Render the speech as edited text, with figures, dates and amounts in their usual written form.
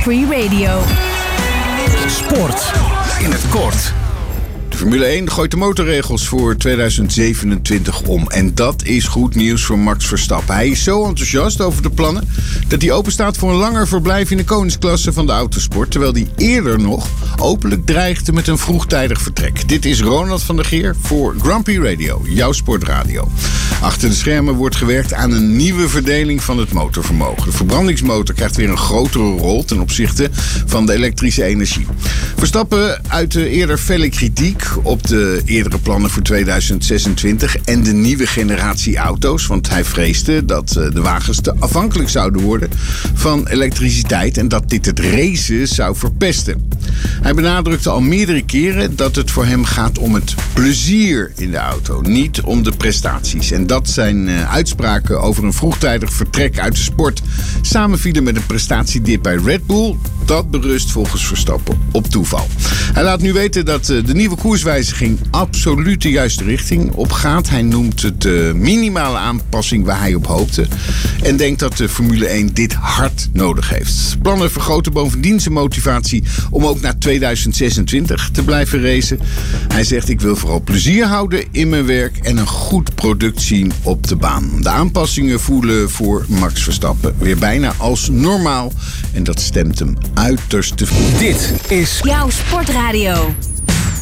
Prix Radio. Sport in het kort. De Formule 1 gooit de motorregels voor 2027 om. En dat is goed nieuws voor Max Verstappen. Hij is zo enthousiast over de plannen dat hij openstaat voor een langer verblijf in de koningsklasse van de autosport. Terwijl hij eerder nog openlijk dreigde met een vroegtijdig vertrek. Dit is Ronald van der Geer voor Grand Prix Radio, jouw sportradio. Achter de schermen wordt gewerkt aan een nieuwe verdeling van het motorvermogen. De verbrandingsmotor krijgt weer een grotere rol ten opzichte van de elektrische energie. Verstappen uitte eerder felle kritiek op de eerdere plannen voor 2026 en de nieuwe generatie auto's. Want hij vreesde dat de wagens te afhankelijk zouden worden van elektriciteit en dat dit het racen zou verpesten. Hij benadrukte al meerdere keren dat het voor hem gaat om het plezier in de auto, niet om de prestaties. En dat zijn uitspraken over een vroegtijdig vertrek uit de sport samenvielen met een prestatiedip bij Red Bull. Dat berust volgens Verstappen op toeval. Hij laat nu weten dat de nieuwe koerswijziging absoluut de juiste richting op gaat. Hij noemt het de minimale aanpassing waar hij op hoopte. En denkt dat de Formule 1 dit hard nodig heeft. Plannen vergroten bovendien zijn motivatie om ook naar 2026 te blijven racen. Hij zegt: ik wil vooral plezier houden in mijn werk en een goed product zien op de baan. De aanpassingen voelen voor Max Verstappen weer bijna als normaal. En dat stemt hem uiterst tevreden. Dit is Jouw sportradio.